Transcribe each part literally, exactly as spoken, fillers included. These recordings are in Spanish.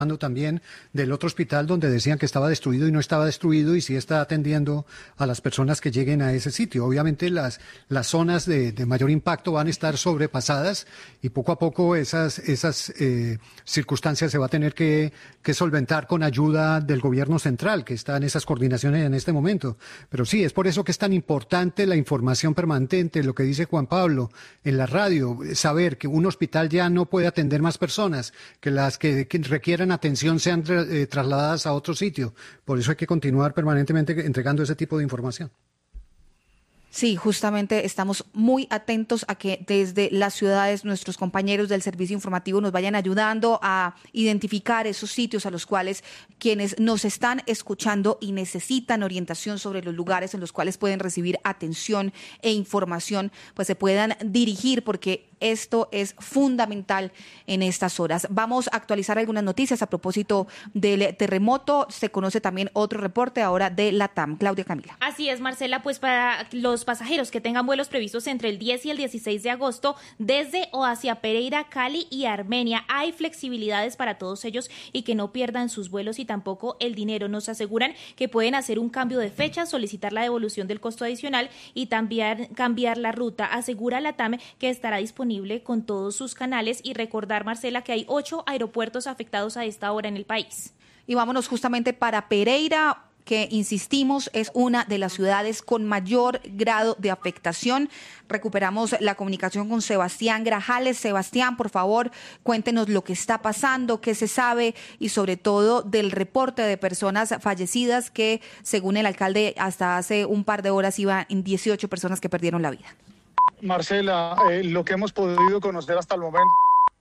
también del otro hospital donde decían que estaba destruido y no estaba destruido y sí está atendiendo a las personas que lleguen a ese sitio. Obviamente las, las zonas de, de mayor impacto van a estar sobrepasadas y poco a poco esas, esas eh, circunstancias se va a tener que, que solventar con ayuda del gobierno central, que está en esas coordinaciones en este momento. Pero sí, es por eso que es tan importante la información permanente, lo que dice Juan Pablo en la radio, saber que un hospital ya no puede atender más personas, que las que, que requieran atención sean eh, trasladadas a otro sitio. Por eso hay que continuar permanentemente entregando ese tipo de información. Sí, justamente estamos muy atentos a que desde las ciudades nuestros compañeros del servicio informativo nos vayan ayudando a identificar esos sitios a los cuales quienes nos están escuchando y necesitan orientación sobre los lugares en los cuales pueden recibir atención e información, pues se puedan dirigir, porque esto es fundamental en estas horas. Vamos a actualizar algunas noticias a propósito del terremoto. Se conoce también otro reporte ahora de LATAM. Claudia Camila. Así es, Marcela, pues para los pasajeros que tengan vuelos previstos entre el diez y el dieciséis de agosto desde o hacia Pereira, Cali y Armenia, hay flexibilidades para todos ellos y que no pierdan sus vuelos y tampoco el dinero. Nos aseguran que pueden hacer un cambio de fecha, solicitar la devolución del costo adicional y también cambiar la ruta. Asegura LATAM que estará disponible con todos sus canales y recordar, Marcela, que hay ocho aeropuertos afectados a esta hora en el país. Y vámonos justamente para Pereira, que insistimos es una de las ciudades con mayor grado de afectación. Recuperamos la comunicación con Sebastián Grajales. Sebastián, por favor, cuéntenos lo que está pasando, qué se sabe y sobre todo del reporte de personas fallecidas que, según el alcalde, hasta hace un par de horas iban dieciocho personas que perdieron la vida. Marcela, eh, lo que hemos podido conocer hasta el momento.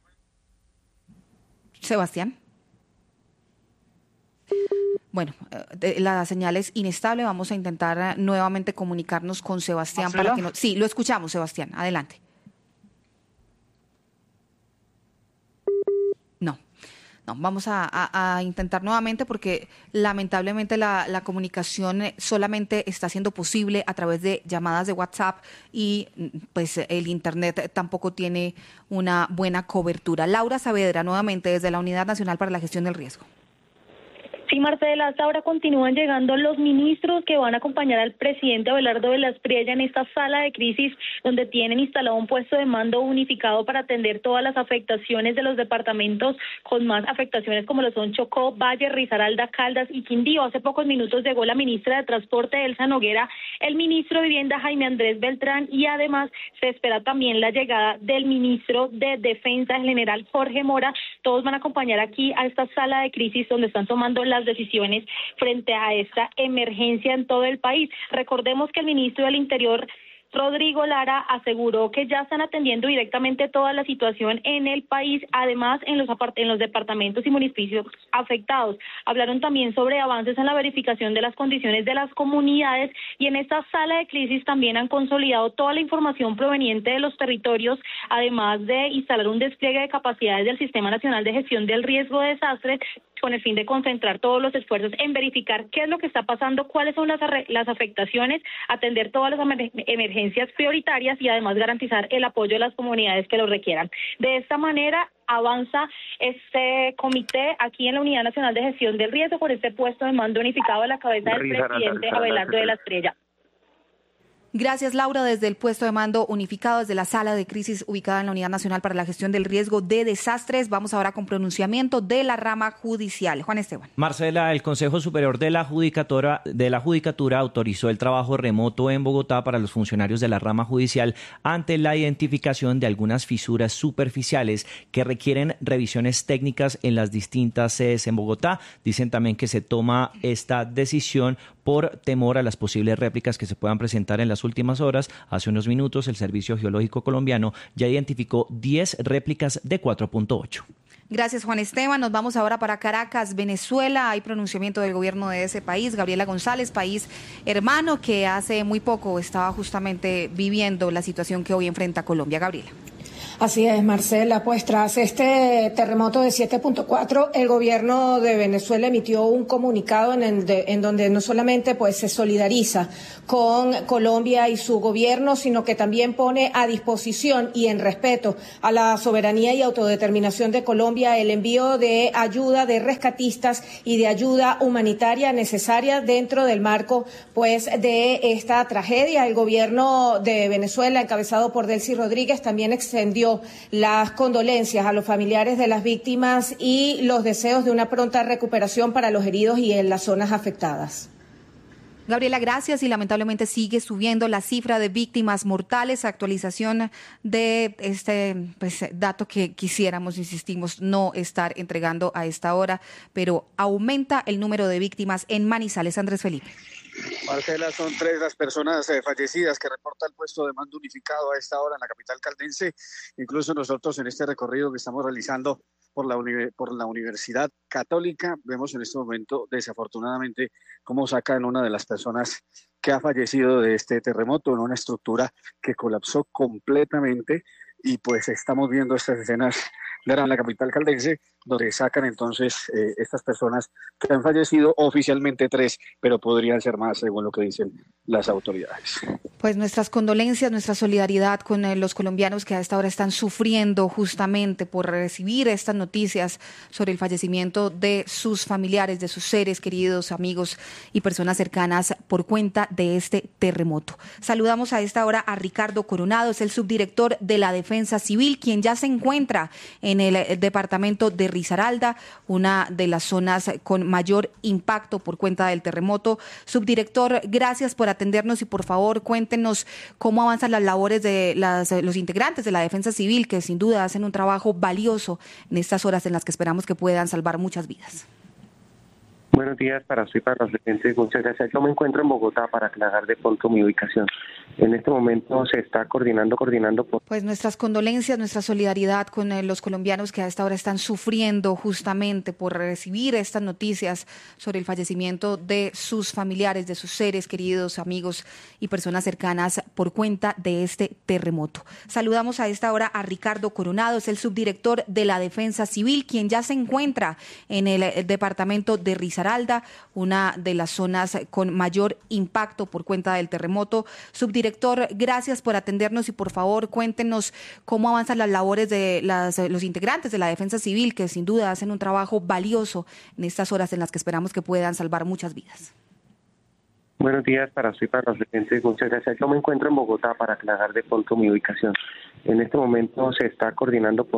Sebastián. Bueno, la señal es inestable. Vamos a intentar nuevamente comunicarnos con Sebastián. ¿Marcela? Para que no... Sí, lo escuchamos, Sebastián. Adelante. No. No, vamos a, a, a intentar nuevamente porque lamentablemente la, la comunicación solamente está siendo posible a través de llamadas de WhatsApp y pues el Internet tampoco tiene una buena cobertura. Laura Saavedra, nuevamente desde la Unidad Nacional para la Gestión del Riesgo. Sí, Marcela, hasta ahora continúan llegando los ministros que van a acompañar al presidente Abelardo de la Espriella en esta sala de crisis, donde tienen instalado un puesto de mando unificado para atender todas las afectaciones de los departamentos con más afectaciones, como lo son Chocó, Valle, Risaralda, Caldas y Quindío. Hace pocos minutos llegó la ministra de Transporte, Elsa Noguera, el ministro de Vivienda, Jaime Andrés Beltrán, y además se espera también la llegada del ministro de Defensa, el general Jorge Mora. Todos van a acompañar aquí a esta sala de crisis donde están tomando las decisiones frente a esta emergencia en todo el país. Recordemos que el ministro del Interior, Rodrigo Lara, aseguró que ya están atendiendo directamente toda la situación en el país, además en los en los departamentos y municipios afectados. Hablaron también sobre avances en la verificación de las condiciones de las comunidades y en esta sala de crisis también han consolidado toda la información proveniente de los territorios, además de instalar un despliegue de capacidades del Sistema Nacional de Gestión del Riesgo de Desastres con el fin de concentrar todos los esfuerzos en verificar qué es lo que está pasando, cuáles son las, las afectaciones, atender todas las emergencias prioritarias y además garantizar el apoyo de las comunidades que lo requieran. De esta manera avanza este comité aquí en la Unidad Nacional de Gestión del Riesgo por este puesto de mando unificado a la cabeza del presidente Abelardo de la Espriella. Gracias, Laura, desde el puesto de mando unificado, desde la sala de crisis ubicada en la Unidad Nacional para la Gestión del Riesgo de Desastres. Vamos ahora con pronunciamiento de la rama judicial. Juan Esteban. Marcela, el Consejo Superior de la Judicatura, de la Judicatura autorizó el trabajo remoto en Bogotá para los funcionarios de la rama judicial ante la identificación de algunas fisuras superficiales que requieren revisiones técnicas en las distintas sedes en Bogotá. Dicen también que se toma esta decisión por temor a las posibles réplicas que se puedan presentar en las últimas horas. Hace unos minutos el Servicio Geológico Colombiano ya identificó diez réplicas de cuatro punto ocho. Gracias, Juan Esteban. Nos vamos ahora para Caracas, Venezuela. Hay pronunciamiento del gobierno de ese país. Gabriela González, país hermano que hace muy poco estaba justamente viviendo la situación que hoy enfrenta Colombia. Gabriela. Así es, Marcela. Pues tras este terremoto de siete punto cuatro, el gobierno de Venezuela emitió un comunicado en, el de, en donde no solamente pues se solidariza con Colombia y su gobierno, sino que también pone a disposición y en respeto a la soberanía y autodeterminación de Colombia el envío de ayuda de rescatistas y de ayuda humanitaria necesaria dentro del marco pues de esta tragedia. El gobierno de Venezuela, encabezado por Delcy Rodríguez, también extendió las condolencias a los familiares de las víctimas y los deseos de una pronta recuperación para los heridos y en las zonas afectadas. Gabriela, gracias. Y lamentablemente sigue subiendo la cifra de víctimas mortales. Actualización de este pues, dato que quisiéramos, insistimos, no estar entregando a esta hora, pero aumenta el número de víctimas en Manizales. Andrés Felipe. Marcela, son tres las personas eh, fallecidas que reporta el puesto de mando unificado a esta hora en la capital caldense. Incluso nosotros en este recorrido que estamos realizando por la, uni- por la Universidad Católica, vemos en este momento desafortunadamente cómo sacan una de las personas que ha fallecido de este terremoto en una estructura que colapsó completamente, y pues estamos viendo estas escenas de la capital caldense, donde sacan entonces eh, estas personas que han fallecido, oficialmente tres, pero podrían ser más según lo que dicen las autoridades. Pues nuestras condolencias, nuestra solidaridad con eh, los colombianos que a esta hora están sufriendo justamente por recibir estas noticias sobre el fallecimiento de sus familiares, de sus seres queridos, amigos y personas cercanas por cuenta de este terremoto. Saludamos a esta hora a Ricardo Coronado, es el subdirector de la Defensa Civil, quien ya se encuentra en el, el departamento de Risaralda, una de las zonas con mayor impacto por cuenta del terremoto. Subdirector, gracias por atendernos y por favor cuéntenos cómo avanzan las labores de las, los integrantes de la Defensa Civil, que sin duda hacen un trabajo valioso en estas horas en las que esperamos que puedan salvar muchas vidas. Buenos días para usted y para los oyentes. Muchas gracias. Yo me encuentro en Bogotá para aclarar de pronto mi ubicación. En este momento se está coordinando, coordinando por... Pues nuestras condolencias, nuestra solidaridad con eh, los colombianos que a esta hora están sufriendo justamente por recibir estas noticias sobre el fallecimiento de sus familiares, de sus seres queridos, amigos y personas cercanas por cuenta de este terremoto. Saludamos a esta hora a Ricardo Coronado, es el subdirector de la Defensa Civil, quien ya se encuentra en el, el departamento de Risaralda, una de las zonas con mayor impacto por cuenta del terremoto. Subdirector, gracias por atendernos y por favor cuéntenos cómo avanzan las labores de las, los integrantes de la Defensa Civil, que sin duda hacen un trabajo valioso en estas horas en las que esperamos que puedan salvar muchas vidas. Buenos días para usted y para los oyentes. Muchas gracias. Yo me encuentro en Bogotá para aclarar de pronto mi ubicación. En este momento se está coordinando por...